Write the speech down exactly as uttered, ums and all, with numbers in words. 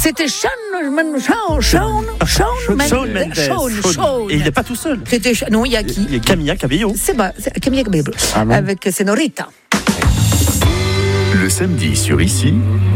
C'était Shawn, Shawn, Shawn, Shawn, Shawn Mendes. Shawn, Shawn. Shawn. Et il n'est pas tout seul. C'était, non, il y a qui? Il y a Camilla Cabello. C'est pas, c'est Camilla Cabello. Ah bon? Avec Senorita. Le samedi sur Ici,